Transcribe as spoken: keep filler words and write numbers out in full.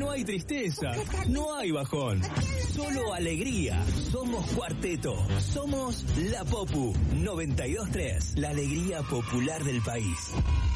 no hay tristeza, no hay bajón, solo alegría. Somos Cuarteto, somos La Popu noventa y dos tres, la alegría popular del país.